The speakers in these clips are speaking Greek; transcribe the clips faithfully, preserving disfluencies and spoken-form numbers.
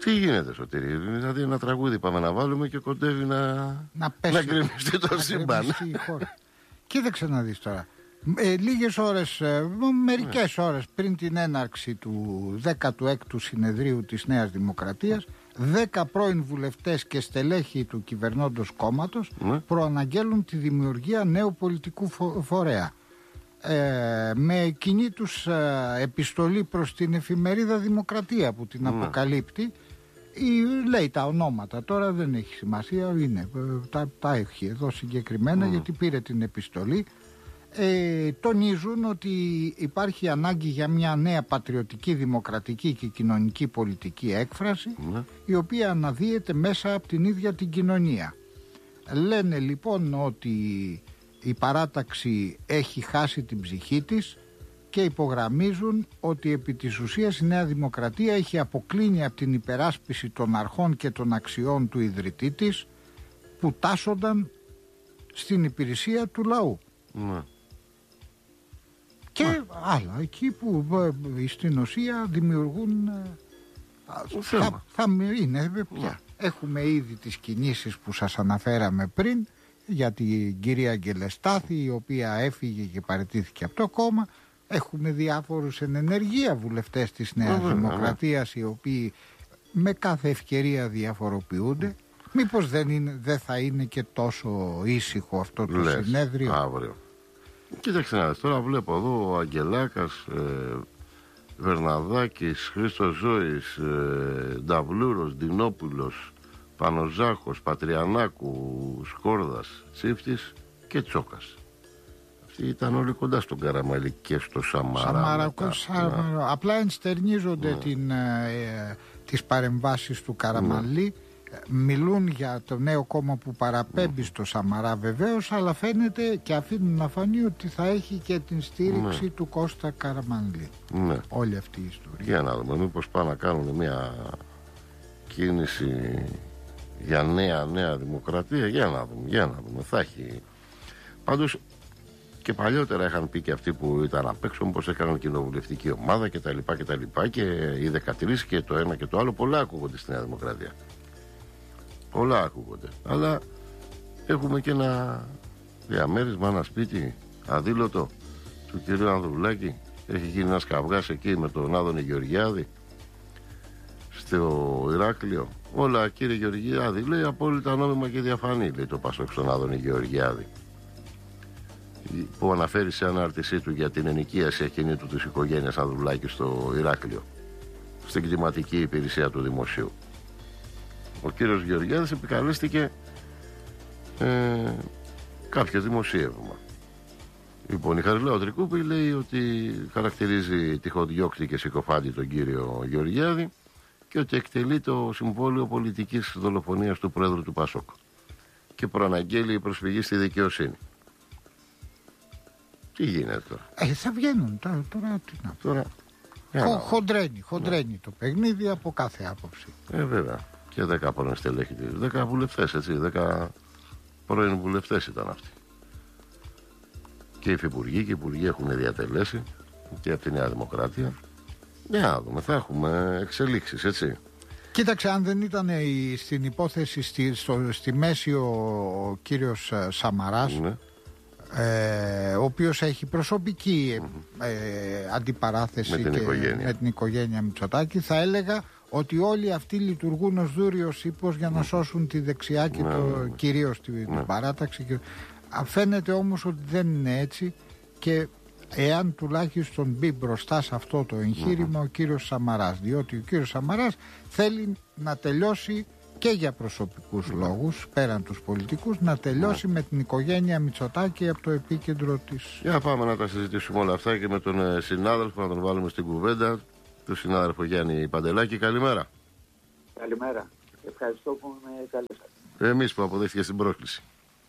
Τι γίνεται, Σωτήρη? Δηλαδή ένα τραγούδι πάμε να βάλουμε και κοντεύει να, να, πέσει, να γκρεμιστεί το σύμπαν. Κοίταξε να δεις τώρα. Ε, λίγες ώρες, ε, μερικές ώρες πριν την έναρξη του δέκατου έκτου συνεδρίου της Νέας Δημοκρατίας, δέκα πρώην βουλευτές και στελέχη του κυβερνώντος κόμματος ναι. προαναγγέλουν τη δημιουργία νέου πολιτικού φο- φορέα. Ε, με κοινή τους ε, επιστολή προς την εφημερίδα Δημοκρατία που την ναι. αποκαλύπτει, η, λέει τα ονόματα, τώρα δεν έχει σημασία, είναι, τα, τα έχει εδώ συγκεκριμένα ναι. γιατί πήρε την επιστολή. Ε, τονίζουν ότι υπάρχει ανάγκη για μια νέα πατριωτική, δημοκρατική και κοινωνική πολιτική έκφραση ναι. η οποία αναδύεται μέσα από την ίδια την κοινωνία. Λένε λοιπόν ότι η παράταξη έχει χάσει την ψυχή της και υπογραμμίζουν ότι επί της ουσίας η Νέα Δημοκρατία έχει αποκλίνει από την υπεράσπιση των αρχών και των αξιών του ιδρυτή της που τάσσονταν στην υπηρεσία του λαού. Ναι. Και Α. άλλα εκεί που στην ουσία δημιουργούν θα, θα είναι πια. Έχουμε ήδη τις κινήσεις που σας αναφέραμε πριν για την κυρία Γκελεστάθη, η οποία έφυγε και παραιτήθηκε από το κόμμα. Έχουμε διάφορους εν ενεργεία βουλευτές της Νέας mm-hmm. Δημοκρατίας, οι οποίοι με κάθε ευκαιρία διαφοροποιούνται. Μήπως δεν, είναι, δεν θα είναι και τόσο ήσυχο αυτό το Λες, συνέδριο? Αύριο. Κοίταξε να δεις, τώρα βλέπω εδώ ο Αγγελάκας, ε, Βερναδάκης, Χρήστος Ζώης, ε, Νταβλούρος, Ντινόπουλος, Πανοζάχος, Πατριανάκου, Σκόρδας, Τσίφτης και Τσόκας. Αυτοί ήταν όλοι κοντά στον Καραμαλή και στο Σαμαρά. Σαμαρακό, Σαμαρά. Απλά ενστερνίζονται ναι. την, ε, τις παρεμβάσεις του Καραμαλή. Ναι. Μιλούν για το νέο κόμμα που παραπέμπει mm. στο Σαμαρά βεβαίως, αλλά φαίνεται και αφήνουν να φανεί ότι θα έχει και την στήριξη mm. του Κώστα Καραμανλή. Mm. Όλη αυτή η ιστορία. Για να δούμε, μήπως πάνε να κάνουν μια κίνηση για νέα νέα δημοκρατία. Για να δούμε, για να δούμε. Θα έχει. Πάντως και παλιότερα είχαν πει και αυτοί που ήταν απ' έξω πως έκαναν κοινοβουλευτική ομάδα κτλ. Και, και οι δεκατρείς και το ένα και το άλλο πολλά ακούγονται στη Νέα Δημοκρατία. Πολλά ακούγονται. Αλλά έχουμε και ένα διαμέρισμα, ένα σπίτι αδήλωτο του κυρίου Ανδρουλάκη. Έχει γίνει ένας καυγάς εκεί με τον Άδωνη Γεωργιάδη στο Ηράκλειο. Όλα, κύριε Γεωργιάδη, λέει, απόλυτα νόμιμα και διαφανή, λέει το Πασόκ στον Άδωνη Γεωργιάδη, που αναφέρει σε ανάρτησή του για την ενοικίαση ακινήτου της οικογένειας Ανδρουλάκη στο Ηράκλειο, στην κτηματική υπηρεσία του Δημοσίου. Ο κύριος Γεωργιάδης επικαλέστηκε ε, κάποιο δημοσίευμα. Λοιπόν, η Χαριλάου Τρικούπη λέει ότι χαρακτηρίζει τυχοδιώκτη και συκοφάντη τον κύριο Γεωργιάδη και ότι εκτελεί το συμβόλαιο πολιτικής δολοφονίας του Πρόεδρου του Πασόκ και προαναγγέλει η προσφυγή στη δικαιοσύνη. Τι γίνεται τώρα? Ε, θα βγαίνουν τώρα. Τώρα, τι να... τώρα Χο, χοντρένει, χοντρένει ναι. το παιχνίδι από κάθε άποψη. Ε, βέβαια. Και δέκα πρώην στελέχη, δέκα βουλευτές, έτσι, δέκα πρώην βουλευτές ήταν αυτοί. Και οι υφυπουργοί και οι υπουργοί έχουν διατελέσει και από τη Νέα Δημοκρατία. Για να δούμε, θα έχουμε εξελίξεις, έτσι. Κοίταξε, αν δεν ήταν η, στην υπόθεση στη, στο, στη μέση ο, ο κύριος Σαμαράς, ναι. ε, ο οποίος έχει προσωπική mm-hmm. ε, αντιπαράθεση με την, και, οικογένεια. με την οικογένεια Μητσοτάκη, θα έλεγα ότι όλοι αυτοί λειτουργούν ως δούριος ύπος για να σώσουν τη δεξιά και ναι, το, ναι, ναι. κυρίως τη, ναι. την παράταξη. Και... Φαίνεται όμως ότι δεν είναι έτσι και εάν τουλάχιστον μπει μπροστά σε αυτό το εγχείρημα mm-hmm. ο κύριος Σαμαράς, διότι ο κύριος Σαμαράς θέλει να τελειώσει και για προσωπικούς mm-hmm. λόγους, πέραν τους πολιτικούς, να τελειώσει mm-hmm. με την οικογένεια Μητσοτάκη από το επίκεντρο της. Για πάμε να τα συζητήσουμε όλα αυτά και με τον συνάδελφο, να τον βάλουμε στην κουβέντα. Του συνάδελφο Γιάννη Παντελάκη, καλημέρα. Καλημέρα. Ευχαριστώ που με καλέσατε. Εμείς που αποδέχτηκε την πρόσκληση.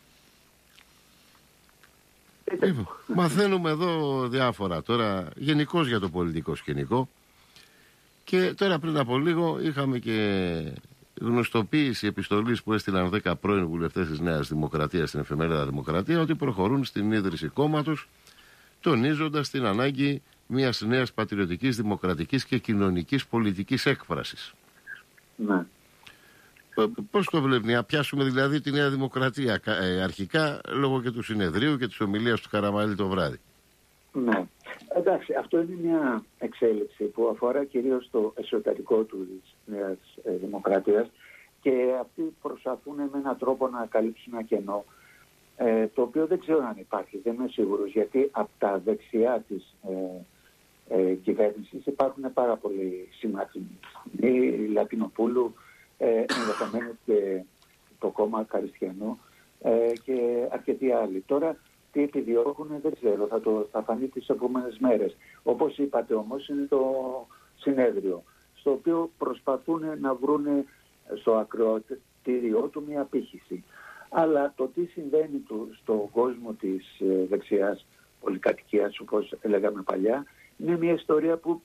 Λοιπόν, μαθαίνουμε εδώ διάφορα τώρα γενικώς για το πολιτικό σκηνικό και τώρα πριν από λίγο είχαμε και γνωστοποίηση επιστολής που έστειλαν δέκα πρώην βουλευτές της Νέας Δημοκρατίας στην εφημερίδα Δημοκρατία ότι προχωρούν στην ίδρυση κόμματος, τονίζοντας την ανάγκη μιας νέας πατριωτικής, δημοκρατικής και κοινωνικής πολιτικής έκφρασης. Ναι. Πώς το βλέπει, να πιάσουμε δηλαδή τη Νέα Δημοκρατία ε, αρχικά λόγω και του συνεδρίου και της ομιλίας του Καραμανλή το βράδυ? Ναι. Εντάξει, αυτό είναι μια εξέλιξη που αφορά κυρίως το εσωτερικό του της Νέας ε, Δημοκρατίας και αυτοί προσπαθούν με έναν τρόπο να καλύψουν ένα κενό ε, το οποίο δεν ξέρω αν υπάρχει, δεν είμαι σίγουρος, γιατί από τα δεξιά της ε, ε, κυβέρνησης υπάρχουν πάρα πολλοί συμμάχοι. Η Λατινοπούλου, ε, ενδεχομένως και το κόμμα Καριστιανό ε, και αρκετοί άλλοι. Τώρα τι επιδιώκουν δεν ξέρω, θα, το, θα φανεί τις επόμενες μέρες. Όπως είπατε όμως είναι το συνέδριο, στο οποίο προσπαθούν να βρουν στο ακροατήριό του μια απήχηση. Αλλά το τι συμβαίνει του, στον κόσμο της ε, δεξιάς πολυκατοικίας, όπως λέγαμε παλιά, είναι μια ιστορία που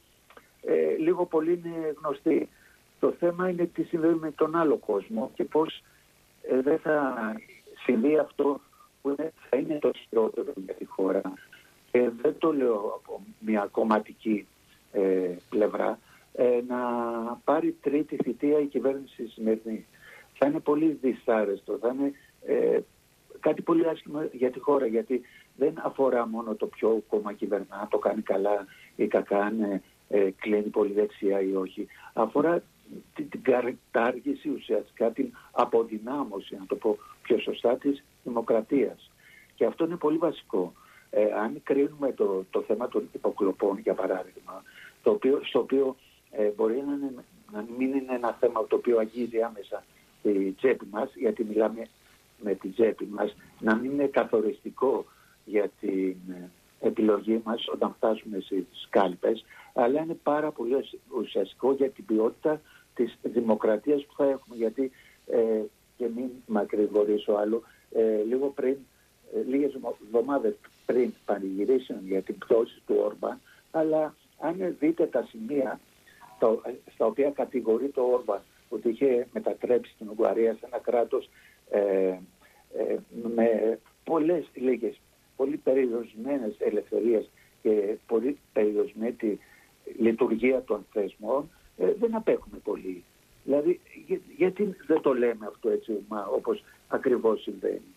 ε, λίγο πολύ είναι γνωστή. Το θέμα είναι τι συμβαίνει με τον άλλο κόσμο και πώς ε, δεν θα συμβεί αυτό που είναι, θα είναι το χειρότερο για τη χώρα. Ε, δεν το λέω από μια κομματική ε, πλευρά, ε, να πάρει τρίτη θητεία η κυβέρνηση σημερινή. Θα είναι πολύ δυσάρεστο, θα είναι ε, κάτι πολύ άσχημο για τη χώρα, γιατί δεν αφορά μόνο το ποιο κόμμα κυβερνά, το κάνει καλά ή κακά, αν ε, κλείνει πολύ δεξιά ή όχι. Αφορά την, την κατάργηση, ουσιαστικά την αποδυνάμωση, να το πω πιο σωστά, της δημοκρατίας. Και αυτό είναι πολύ βασικό. Ε, αν κρίνουμε το, το θέμα των υποκλοπών, για παράδειγμα, το οποίο, στο οποίο ε, μπορεί να, είναι, να μην είναι ένα θέμα το οποίο αγγίζει άμεσα τη τσέπη μας, γιατί μιλάμε με την τσέπη μας, να μην είναι καθοριστικό για την επιλογή μας όταν φτάσουμε στις κάλπες, αλλά είναι πάρα πολύ ουσιαστικό για την ποιότητα της δημοκρατίας που θα έχουμε. Γιατί ε, και μην μακρηγορήσω άλλο, ε, λίγο πριν, ε, λίγες εβδομάδες πριν πανηγυρίσουν για την πτώση του Όρμπαν, αλλά αν δείτε τα σημεία το, στα οποία κατηγορεί το Όρμπαν ότι είχε μετατρέψει την Ουγγαρία σε ένα κράτος ε, ε, με πολλές λίγες, πολύ περιορισμένες ελευθερίες και πολύ περιορισμένη τη λειτουργία των θεσμών, ε, δεν απέχουμε πολύ. Δηλαδή, για, γιατί δεν το λέμε αυτό έτσι, μα, όπως ακριβώς συμβαίνει.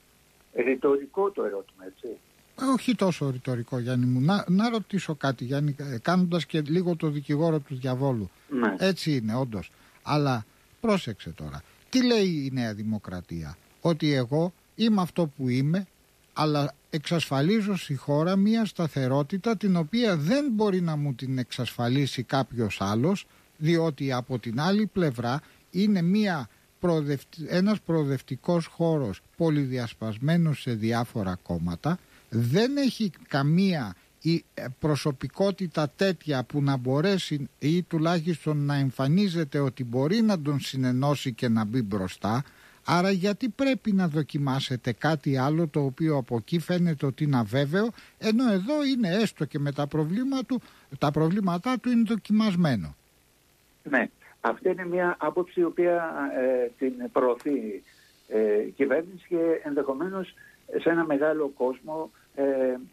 Ρητορικό το ερώτημα, έτσι. Όχι τόσο ρητορικό, Γιάννη μου. Να, να ρωτήσω κάτι, Γιάννη, κάνοντας και λίγο το δικηγόρο του διαβόλου. Ναι. Έτσι είναι, όντως. Αλλά πρόσεξε τώρα. Τι λέει η Νέα Δημοκρατία? Ότι εγώ είμαι αυτό που είμαι, αλλά εξασφαλίζω στη χώρα μια σταθερότητα την οποία δεν μπορεί να μου την εξασφαλίσει κάποιος άλλος, διότι από την άλλη πλευρά είναι μια προοδευτη... ένας προοδευτικός χώρος πολυδιασπασμένος σε διάφορα κόμματα, δεν έχει καμία η προσωπικότητα τέτοια που να μπορέσει ή τουλάχιστον να εμφανίζεται ότι μπορεί να τον συνενώσει και να μπει μπροστά. Άρα γιατί πρέπει να δοκιμάσετε κάτι άλλο το οποίο από εκεί φαίνεται ότι είναι αβέβαιο, ενώ εδώ είναι έστω και με τα, προβλήμα του, τα προβλήματά του είναι δοκιμασμένο? Ναι, αυτή είναι μια άποψη η οποία ε, την προωθεί ε, η κυβέρνηση και ενδεχομένως σε ένα μεγάλο κόσμο ε,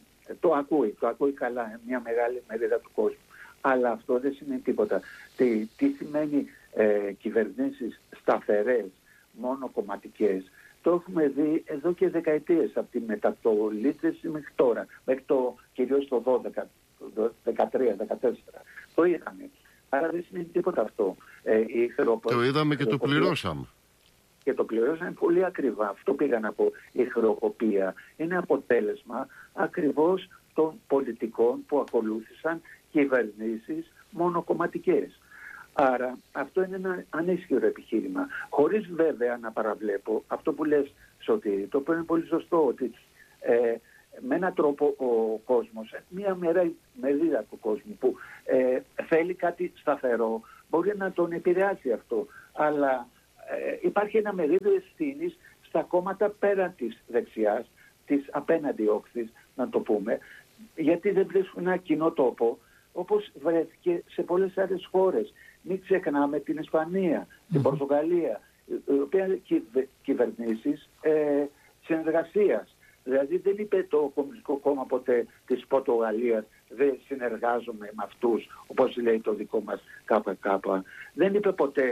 το ακούει, το ακούει καλά, μια μεγάλη μερίδα του κόσμου. Αλλά αυτό δεν σημαίνει τίποτα. Τι, τι σημαίνει ε, κυβερνήσεις σταθερές, μόνο κομματικές? Το έχουμε δει εδώ και δεκαετίες, από τη μετατολίτευση μέχρι τώρα, μέχρι το κυρίως το δώδεκα, δεκατρία, δεκατέσσερα. Το είχαμε. Άρα δεν σημαίνει τίποτα αυτό. Ε, η χρεοπο... Το είδαμε και το πληρώσαμε. Και το πληρώσαμε πολύ ακριβά. Αυτό πήγα να πω. Η χρεοκοπία είναι αποτέλεσμα ακριβώς των πολιτικών που ακολούθησαν κυβερνήσεις μονοκομματικές. Άρα αυτό είναι ένα ανίσχυρο επιχείρημα. Χωρίς βέβαια να παραβλέπω αυτό που λες, Σωτήρη, το οποίο είναι πολύ σωστό, ότι ε, με έναν τρόπο ο κόσμος, μία μέρα μερίδα του κόσμου που ε, θέλει κάτι σταθερό, μπορεί να τον επηρεάσει αυτό. Αλλά ε, υπάρχει ένα μερίδιο ευθύνης στα κόμματα πέραν της δεξιάς, της απέναντι όχθης, να το πούμε, γιατί δεν βρίσκουν ένα κοινό τόπο, όπως βρέθηκε σε πολλές άλλες χώρες. Μην ξεχνάμε την Ισπανία, την Πορτογαλία, η οποία κυβερνήσεις ε, συνεργασίας. Δηλαδή δεν είπε το Κομμουνιστικό Κόμμα ποτέ της Πορτογαλίας δεν συνεργάζομαι με αυτούς, όπως λέει το δικό μας ΚΚ. Δεν είπε ποτέ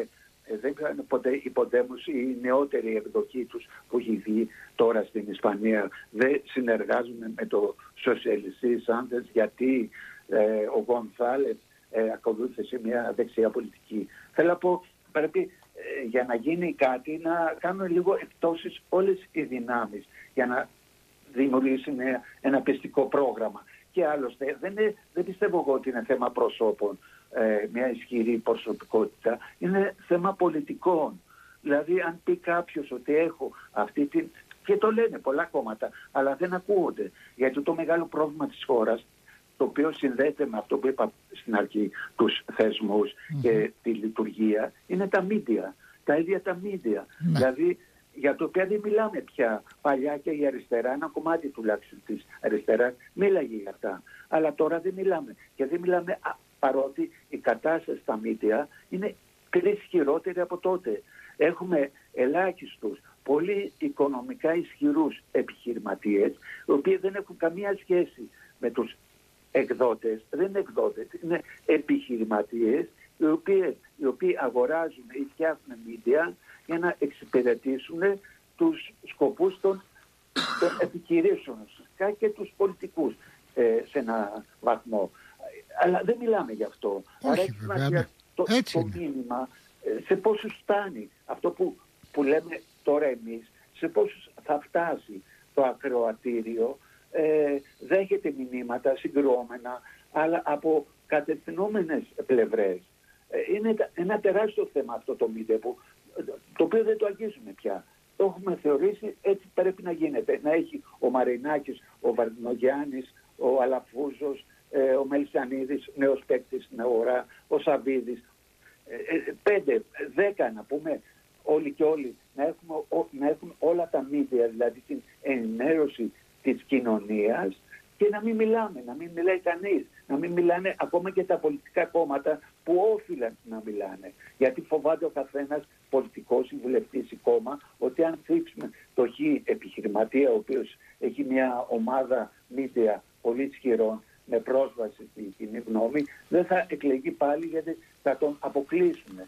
δεν ξέρανε ποτέ οι Ποντέμους, η νεότερη εκδοχή τους που έχει βγει τώρα στην Ισπανία, δεν συνεργάζονται με το Σοσιαλιστή Σάντες γιατί ε, ο Γκονθάλες ε, ακολούθησε μια δεξιά πολιτική. Θέλω να πω, πρέπει ε, για να γίνει κάτι να κάνουν λίγο εκτόσεις όλες οι δυνάμεις για να δημιουργήσει ένα, ένα πιστικό πρόγραμμα. Και άλλωστε δεν, είναι, δεν πιστεύω εγώ ότι είναι θέμα προσώπων, ε, μια ισχυρή προσωπικότητα, είναι θέμα πολιτικών. Δηλαδή αν πει κάποιος ότι έχω αυτή την... και το λένε πολλά κόμματα, αλλά δεν ακούγονται. Γιατί το μεγάλο πρόβλημα της χώρας, το οποίο συνδέεται με αυτό που είπα στην αρχή, τους θεσμούς mm-hmm. και τη λειτουργία, είναι τα μίντια, τα ίδια τα μίντια. Mm-hmm. Δηλαδή για το οποίο δεν μιλάμε πια. Παλιά και η αριστερά, ένα κομμάτι τουλάχιστον της αριστεράς, μίλαγε για αυτά. Αλλά τώρα δεν μιλάμε. Και δεν μιλάμε α, παρότι η κατάσταση στα μίντια είναι τρεις χειρότερη από τότε. Έχουμε ελάχιστους, πολύ οικονομικά ισχυρούς επιχειρηματίες, οι οποίοι δεν έχουν καμία σχέση με τους εκδότες. Δεν είναι εκδότες, είναι επιχειρηματίες, οι οποίοι, οι οποίοι αγοράζουν ή φτιάχνουν μίντια για να εξυπηρετήσουν τους σκοπούς των, των επιχειρήσεων και τους πολιτικούς ε, σε ένα βαθμό. Αλλά δεν μιλάμε γι' αυτό. Όχι, άρα έχει σημασία το, το μήνυμα ε, σε πόσους φτάνει αυτό που, που λέμε τώρα εμείς, σε πόσους θα φτάσει το ακροατήριο, ε, δέχεται μηνύματα συγκρόμενα, αλλά από κατευθυνόμενες πλευρές. Ε, είναι ένα τεράστιο θέμα αυτό το μήνυμα που το οποίο δεν το αγγίζουμε πια. Το έχουμε θεωρήσει, έτσι πρέπει να γίνεται. Να έχει ο Μαρινάκης, ο Βαρδινογιάννης, ο Αλαφούζος, ε, ο Μελισσανίδης, νέος παίκτης στην αγορά, ο Σαββίδης. Ε, ε, πέντε, δέκα να πούμε, όλοι και όλοι, να έχουμε, ο, να έχουν όλα τα μίδια, δηλαδή την ενημέρωση της κοινωνίας και να μην μιλάμε, να μην μιλάει κανείς, να μην μιλάνε ακόμα και τα πολιτικά κόμματα που όφυλαν να μιλάνε. Γιατί φοβάται ο καθένας πολιτικός ή βουλευτής ή κόμμα ότι αν θίξουμε το χ επιχειρηματία ο οποίος έχει μια ομάδα μίντια πολύ ισχυρών με πρόσβαση στην κοινή γνώμη, δεν θα εκλεγεί πάλι γιατί θα τον αποκλείσουμε.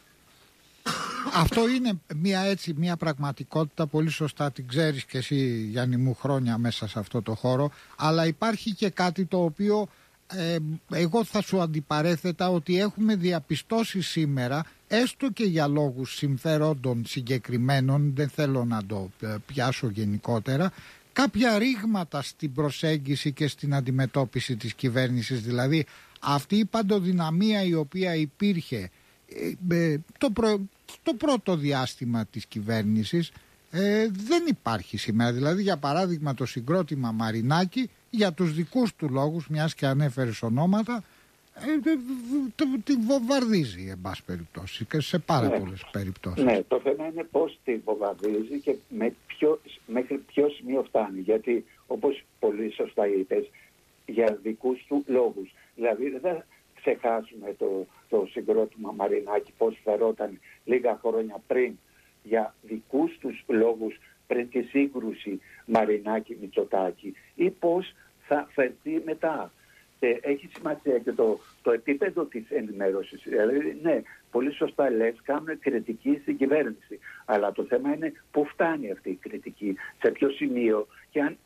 Αυτό είναι μια έτσι μια πραγματικότητα, πολύ σωστά την ξέρεις και εσύ Γιάννη μου χρόνια μέσα σε αυτό το χώρο, αλλά υπάρχει και κάτι το οποίο ε, εγώ θα σου αντιπαρέθετα ότι έχουμε διαπιστώσει σήμερα, έστω και για λόγους συμφερόντων συγκεκριμένων, δεν θέλω να το πιάσω γενικότερα, κάποια ρήγματα στην προσέγγιση και στην αντιμετώπιση της κυβέρνησης. Δηλαδή αυτή η παντοδυναμία η οποία υπήρχε ε, το, προ, το πρώτο διάστημα της κυβέρνησης ε, δεν υπάρχει σήμερα. Δηλαδή για παράδειγμα το συγκρότημα Μαρινάκη για τους δικούς του λόγους, μιας και ανέφερες ονόματα, ε, τη βομβαρδίζει εν πάση περιπτώσει και σε πάρα ναι. πολλές περιπτώσεις. Ναι, το θέμα είναι πώς τη βομβαρδίζει και με ποιο, μέχρι ποιο σημείο φτάνει. Γιατί όπως πολύ σωστά είπες, για δικούς του λόγους. Δηλαδή δεν θα ξεχάσουμε το, το συγκρότημα Μαρινάκη πώς φερόταν λίγα χρόνια πριν για δικούς τους λόγους πριν τη σύγκρουση Μαρινάκη-Μητσοτάκη ή πώς θα φερθεί μετά. Και έχει σημασία και το, το επίπεδο της ενημέρωσης. Δηλαδή, ναι, πολύ σωστά λες, κάνουν κριτική στην κυβέρνηση. Αλλά το θέμα είναι πού φτάνει αυτή η κριτική, σε ποιο σημείο και αν,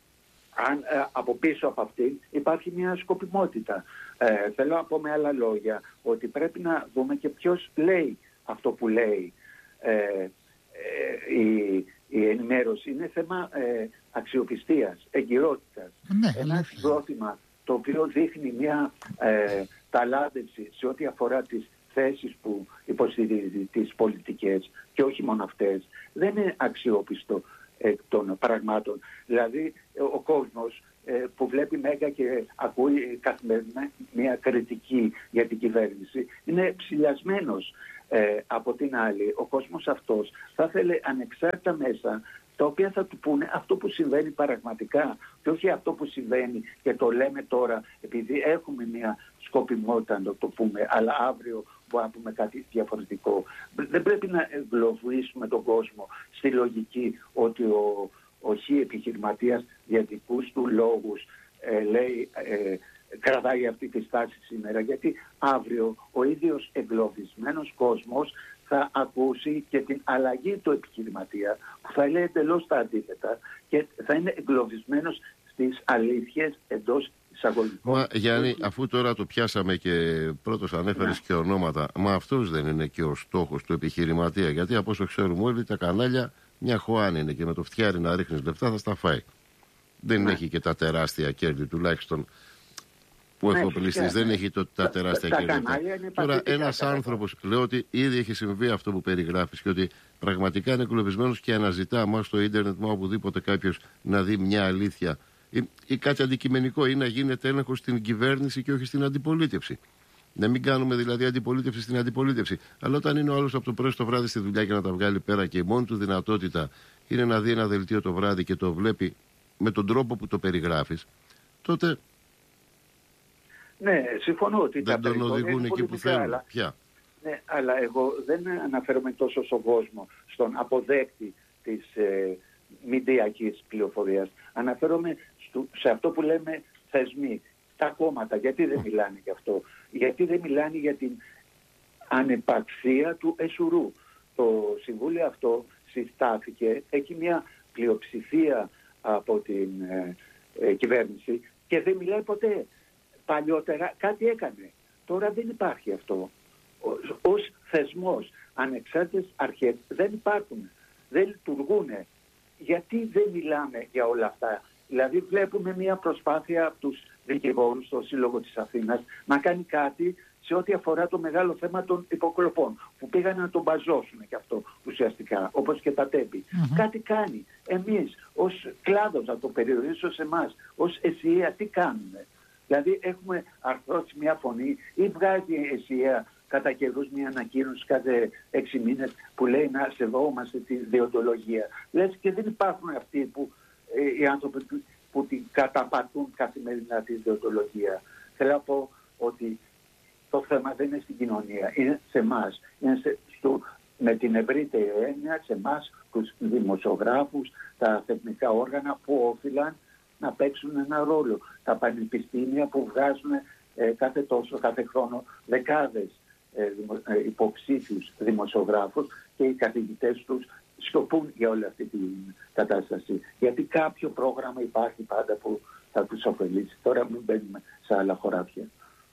αν ε, από πίσω από αυτή υπάρχει μια σκοπιμότητα. Ε, θέλω να πω με άλλα λόγια ότι πρέπει να δούμε και ποιος λέει αυτό που λέει. Ε, ε, η, η ενημέρωση είναι θέμα ε, αξιοπιστίας, εγκυρότητας. Ναι, ένα συγκρότημα το οποίο δείχνει μια ε, ταλάντευση σε ό,τι αφορά τις θέσεις που υποστηρίζει, τις πολιτικές και όχι μόνο αυτές, δεν είναι αξιόπιστο εκ των πραγμάτων. Δηλαδή ο κόσμος ε, που βλέπει Μέγκα και ακούει καθημερινά μια κριτική για την κυβέρνηση είναι ψηλιασμένος. Ε, από την άλλη, ο κόσμος αυτός θα θέλει ανεξάρτητα μέσα τα οποία θα του πούνε αυτό που συμβαίνει πραγματικά και όχι αυτό που συμβαίνει και το λέμε τώρα επειδή έχουμε μια σκοπιμότητα να το πούμε, αλλά αύριο μπορούμε να πούμε κάτι διαφορετικό. Δεν πρέπει να εγκλωβίσουμε τον κόσμο στη λογική ότι ο, ο χ επιχειρηματίας για δικούς του λόγους ε, λέει ε, κρατάει αυτή τη στάση σήμερα, γιατί αύριο ο ίδιος εγκλωβισμένος κόσμος θα ακούσει και την αλλαγή του επιχειρηματία, που θα λέει εντελώς τα αντίθετα και θα είναι εγκλωβισμένος στις αλήθειες εντός εισαγωγικών. Μα Γιάννη, αφού τώρα το πιάσαμε και πρώτος ανέφερες ναι. και ονόματα, μα αυτός δεν είναι και ο στόχος του επιχειρηματία? Γιατί από όσο ξέρουμε όλοι, τα κανάλια μια χωάν είναι και με το φτιάρι να ρίχνεις λεφτά θα στα φάει. Δεν ναι. έχει και τα τεράστια κέρδη, τουλάχιστον ο ναι, εφοπλιστής δεν ναι. έχει το, τα τεράστια τα, κέρδη. Τα τώρα ένας άνθρωπος, λέω ότι ήδη έχει συμβεί αυτό που περιγράφεις και ότι πραγματικά είναι εγκλωβισμένος και αναζητά μας στο ίντερνετ, μα οπουδήποτε κάποιος να δει μια αλήθεια ή, ή κάτι αντικειμενικό, ή να γίνεται έλεγχος στην κυβέρνηση και όχι στην αντιπολίτευση. Να μην κάνουμε δηλαδή αντιπολίτευση στην αντιπολίτευση. Αλλά όταν είναι ο άλλος από το πρωί στο βράδυ στη δουλειά και να τα βγάλει πέρα και η μόνη του δυνατότητα είναι να δει ένα δελτίο το βράδυ και το βλέπει με τον τρόπο που το περιγράφεις, τότε ναι, συμφωνώ ότι δεν τον οδηγούν εκεί που θέλουν. Αλλά, πια. Ναι, αλλά εγώ δεν αναφέρομαι τόσο στον κόσμο, στον αποδέκτη της ε, μηντιακής πληροφορίας. Αναφέρομαι στο, σε αυτό που λέμε θεσμοί, τα κόμματα. Γιατί δεν μιλάνε γι' αυτό? Γιατί δεν μιλάνε για την ανεπαρξία του εσουρού? Το συμβούλιο αυτό συστάθηκε, έχει μια πλειοψηφία από την ε, ε, κυβέρνηση και δεν μιλάει ποτέ. Παλιότερα κάτι έκανε. Τώρα δεν υπάρχει αυτό. Ως, ως θεσμός, ανεξάρτητες αρχές δεν υπάρχουν. Δεν λειτουργούν. Γιατί δεν μιλάμε για όλα αυτά? Δηλαδή βλέπουμε μια προσπάθεια από τους δικηγόρους στο Σύλλογο της Αθήνας να κάνει κάτι σε ό,τι αφορά το μεγάλο θέμα των υποκλοπών, που πήγαν να τον μπαζώσουν και αυτό ουσιαστικά, όπως και τα τέμπη. Mm-hmm. Κάτι κάνει. Εμείς ως κλάδος, να το περιορίσω σε εμάς, ως ΕΣΥΑ, τι κάνουμε? Δηλαδή έχουμε αρθρώσει μια φωνή ή βγάζει η ΕΣΥΑ κατά καιρούς μια ανακοίνωση κάθε έξι μήνες που λέει να σεβόμαστε τη δεοντολογία. Λες και δεν υπάρχουν αυτοί που ε, οι άνθρωποι που, που την καταπατούν καθημερινά τη δεοντολογία. Θέλω να πω ότι το θέμα δεν είναι στην κοινωνία, είναι σε εμάς. Είναι σε, στο, με την ευρύτερη έννοια σε εμάς, τους δημοσιογράφους, τα θεσμικά όργανα που όφυλαν να παίξουν ένα ρόλο. Τα πανεπιστήμια που βγάζουν ε, κάθε τόσο, κάθε χρόνο δεκάδες ε, δημο, ε, υποψήφιους δημοσιογράφους και οι καθηγητές τους σκοπούν για όλη αυτή την κατάσταση. Γιατί κάποιο πρόγραμμα υπάρχει πάντα που θα τους ωφελήσει. Τώρα μην μπαίνουμε σε άλλα χωράφια.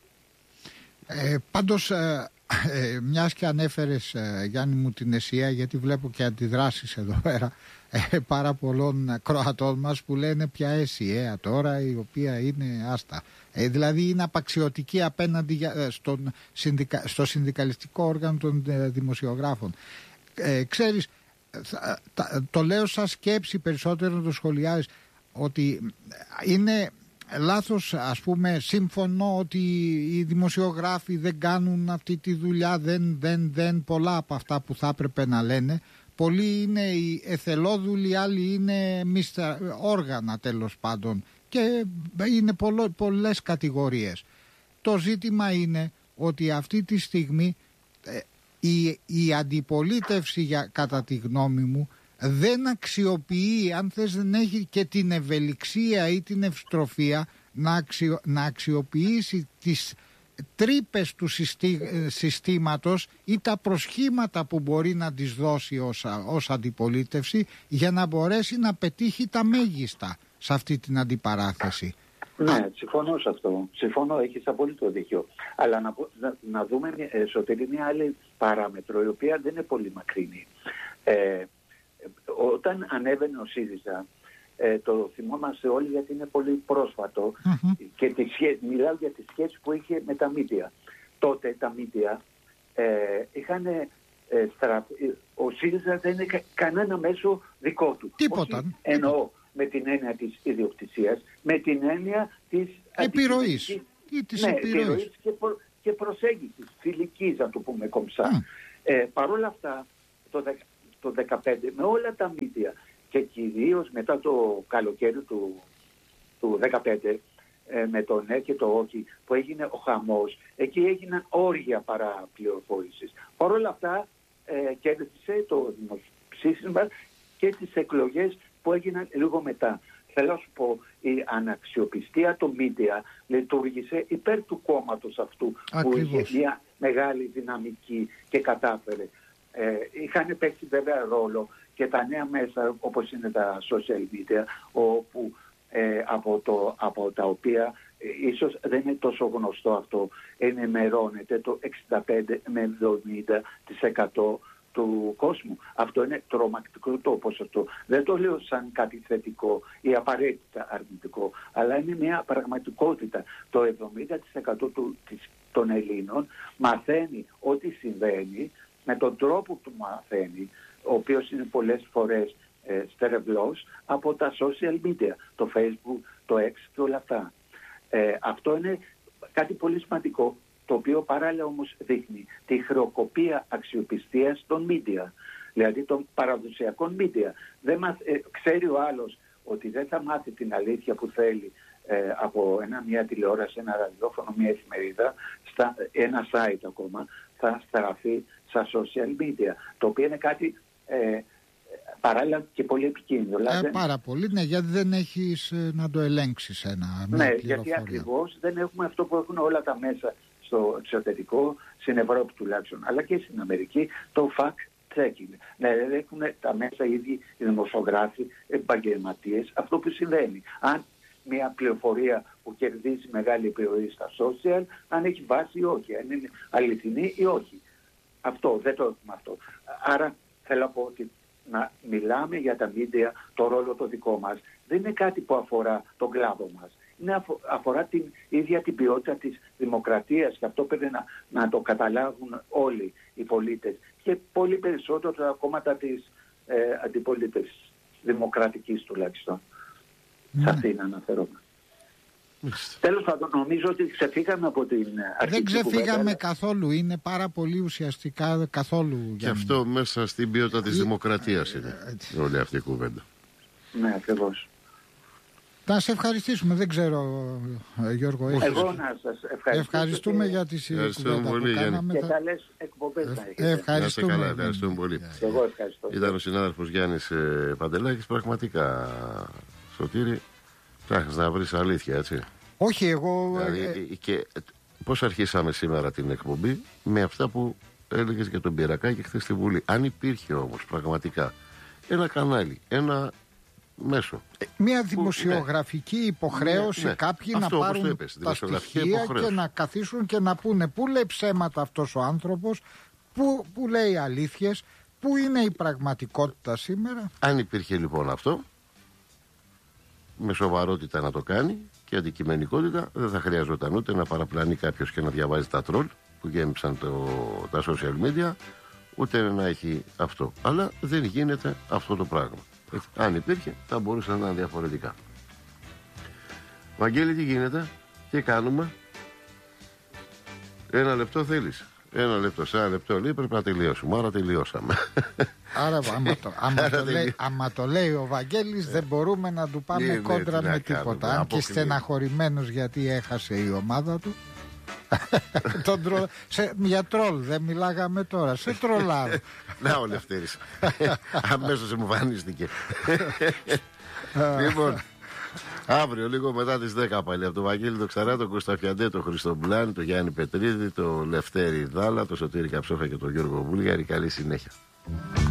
Ε, πάντως, ε, ε, μιας και ανέφερες, ε, Γιάννη μου, την ΕΣΥΑ, γιατί βλέπω και αντιδράσεις εδώ πέρα ε, πάρα πολλών Κροατών μας που λένε πια ΕΣΥΑ τώρα, η οποία είναι άστα. Ε, δηλαδή είναι απαξιωτική απέναντι ε, στον συνδικα, στο συνδικαλιστικό όργανο των ε, δημοσιογράφων. Ε, ξέρεις, θα, τα, το λέω σαν σκέψη περισσότερο να το σχολιάζεις, ότι είναι λάθος, ας πούμε, σύμφωνο ότι οι δημοσιογράφοι δεν κάνουν αυτή τη δουλειά, δεν, δεν, δεν πολλά από αυτά που θα έπρεπε να λένε. Πολλοί είναι οι εθελόδουλοι, άλλοι είναι μιστα, όργανα τέλος πάντων και είναι πολλο, πολλές κατηγορίες. Το ζήτημα είναι ότι αυτή τη στιγμή ε, η, η αντιπολίτευση, για, κατά τη γνώμη μου, δεν αξιοποιεί, αν θες δεν έχει και την ευελιξία ή την ευστροφία να, αξιο, να αξιοποιήσει τις τρύπες του συστή, συστήματος ή τα προσχήματα που μπορεί να τις δώσει ως, ως αντιπολίτευση για να μπορέσει να πετύχει τα μέγιστα σε αυτή την αντιπαράθεση. Ναι, συμφωνώ σε αυτό. Συμφωνώ, έχεις απόλυτο δίκιο. Αλλά να, να, να δούμε εσωτερικά μια άλλη παράμετρο, η οποία δεν είναι πολύ μακρινή. Ε, Όταν ανέβαινε ο ΣΥΡΙΖΑ, ε, το θυμόμαστε όλοι γιατί είναι πολύ πρόσφατο mm-hmm. και τη σχέση, μιλάω για τη σχέση που είχε με τα μίντια. Τότε τα μίντια ε, είχαν ε, στρα... ο ΣΥΡΙΖΑ δεν είχε κανένα μέσο δικό του. Τίποτα. Όχι, εννοώ με την έννοια της ιδιοκτησίας, με την έννοια της επιρροής ή της ναι, επιρροής. επιρροής και, προ... και προσέγγισης, φιλικής, να το πούμε κομψά. Mm. Ε, Παρ' όλα αυτά, το το δεκαπέντε με όλα τα μίντια και κυρίως μετά το καλοκαίρι του, του δεκαπέντε ε, με το ναι και το όχι που έγινε ο χαμός, εκεί έγιναν όργια παραπληροφόρησης. Παρ' όλα αυτά ε, κέρδισε το δημοψήφισμα και τις εκλογές που έγιναν λίγο μετά. θέλω να σου πω, η αναξιοπιστία των media λειτουργήσε υπέρ του κόμματος αυτού. Ακριβώς. Που είχε μια μεγάλη δυναμική και κατάφερε. Ε, είχαν παίξει βέβαια ρόλο και τα νέα μέσα όπως είναι τα social media, όπου, ε, από, το, από τα οποία ε, ίσως δεν είναι τόσο γνωστό αυτό, ενημερώνεται το εξήντα πέντε με εβδομήντα τοις εκατό του κόσμου. Αυτό είναι τρομακτικό το ποσοστό. Δεν το λέω σαν κάτι θετικό ή απαραίτητα αρνητικό, αλλά είναι μια πραγματικότητα. Το εβδομήντα τοις εκατό του, της, των Ελλήνων μαθαίνει ό,τι συμβαίνει με τον τρόπο που μαθαίνει, ο οποίος είναι πολλές φορές ε, στερευλός από τα social media, το Facebook, το X και όλα αυτά. Ε, αυτό είναι κάτι πολύ σημαντικό, το οποίο παράλληλα όμως δείχνει τη χρεοκοπία αξιοπιστίας των media, δηλαδή των παραδοσιακών media. Δεν μαθ, ε, ξέρει ο άλλος ότι δεν θα μάθει την αλήθεια που θέλει ε, από ένα, μια τηλεόραση, ένα ραδιόφωνο, μια εφημερίδα, στα, ένα site ακόμα, θα στραφεί στα social media, το οποίο είναι κάτι ε, παράλληλα και πολύ επικίνδυνο. Ε, δεν... Πάρα πολύ, ναι, γιατί δεν έχεις ε, να το ελέγξεις ένα. Ναι, γιατί ακριβώς δεν έχουμε αυτό που έχουν όλα τα μέσα στο εξωτερικό, στην Ευρώπη τουλάχιστον, αλλά και στην Αμερική, το fact-checking. Ναι, έχουν τα μέσα ήδη οι δημοσιογράφοι, επαγγελματίες, αυτό που συμβαίνει. Αν μια πληροφορία που κερδίζει μεγάλη επιρροή στα social, αν έχει βάση ή όχι, αν είναι αληθινή ή όχι. Αυτό, δεν το έχουμε αυτό. Άρα θέλω να πω ότι να μιλάμε για τα media, το ρόλο το δικό μας, δεν είναι κάτι που αφορά τον κλάδο μας. Είναι αφορά την ίδια την ποιότητα της δημοκρατίας και αυτό πρέπει να, να το καταλάβουν όλοι οι πολίτες και πολύ περισσότερο τα κόμματα της ε, αντιπολίτευσης, δημοκρατικής τουλάχιστον. Ναι. Σε αυτήν αναφέρομαι. Τέλος πάντων, νομίζω ότι ξεφύγαμε από την αρχή. Δεν ξεφύγαμε κουβέντα, καθόλου. Είναι πάρα πολύ ουσιαστικά καθόλου. Και αυτό μέσα στην ποιότητα της η... δημοκρατίας είναι ε, όλη αυτή η κουβέντα. Ναι, ακριβώς. Να σε ευχαριστήσουμε. Δεν ξέρω, Γιώργο. Εγώ έχεις... να σας ευχαριστήσω. Ευχαριστούμε και... για τις κουβέντα που πολύ, κάναμε. Και καλές εκπομπές να έχετε. Ευχαριστούμε. Καλά, ευχαριστούμε πολύ. Εγώ ευχαριστώ. Ήταν ο συνάδελφος Γιάννης ε, Παντελάκης. Πραγματικά, Σωτήρη, ψάχνεις να βρεις αλήθεια, έτσι. Όχι, εγώ... Δηλαδή, ε... και πώς αρχίσαμε σήμερα την εκπομπή με αυτά που έλεγες για τον Πυρακάκη χθες στη Βουλή. Αν υπήρχε όμως πραγματικά ένα κανάλι, ένα μέσο. Μια δημοσιογραφική που, υποχρέωση, ναι, κάποιοι αυτό, να πάρουν είπες, τα στοιχεία υποχρέωση. Και να καθίσουν και να πούνε πού λέει ψέματα αυτός ο άνθρωπος, πού, πού λέει αλήθειες, πού είναι η πραγματικότητα σήμερα. Αν υπήρχε λοιπόν αυτό, με σοβαρότητα να το κάνει και αντικειμενικότητα, δεν θα χρειαζόταν ούτε να παραπλανεί κάποιος και να διαβάζει τα τρόλ που γέμισαν το, τα social media, ούτε να έχει αυτό. Αλλά δεν γίνεται αυτό το πράγμα. Έτσι, αν υπήρχε θα μπορούσε να είναι διαφορετικά. Βαγγέλη, τι γίνεται, τι κάνουμε? Ένα λεπτό θέλεις? Ένα λεπτό, σε ένα λεπτό λέει πρέπει να τελειώσουμε. Άρα τελειώσαμε. Άρα άμα το, άμα το, λέει, άμα το λέει ο Βαγγέλης δεν μπορούμε να του πάμε ναι, κόντρα ναι, με τίποτα. Αν και στεναχωρημένος γιατί έχασε η ομάδα του. Τον τρο... σε... Για τρόλ δεν μιλάγαμε τώρα. Σε τρολάρω. Να ο Λευτέρης. Αμέσως εμφανίστηκε. Λοιπόν, αύριο λίγο μετά τις δέκα πάλι από τον Βαγγέλη το Ξαρά, τον Κωνσταφιαντέ, τον Χριστομπουλάνη, τον Γιάννη Πετρίδη, τον Λευτέρη Δάλα, τον Σωτήρη Καψόφα και τον Γιώργο Βούλγαρη. Καλή συνέχεια.